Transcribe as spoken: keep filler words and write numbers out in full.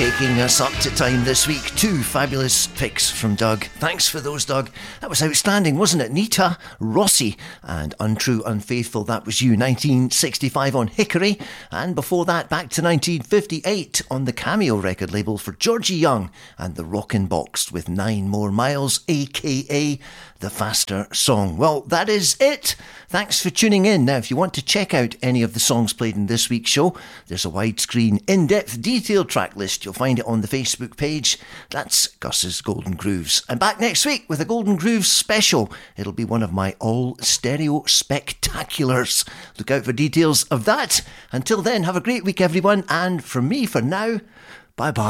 taking us up to time this week. Two fabulous picks from Doug. Thanks for those, Doug. That was outstanding, wasn't it? Nita, Rossi, and Untrue Unfaithful, that was you. nineteen sixty-five on Hickory, and before that, back to nineteen fifty-eight on the Cameo record label for Georgie Young and the Rockin' Box with Nine More Miles, aka the faster song. Well, that is it. Thanks for tuning in. Now, if you want to check out any of the songs played in this week's show, there's a widescreen, in-depth, detailed track list. You'll find it on the Facebook page. That's Gus's Golden Grooves. I'm back next week with a Golden Grooves special. It'll be one of my all-stereo spectaculars. Look out for details of that. Until then, have a great week, everyone. And from me for now, bye-bye.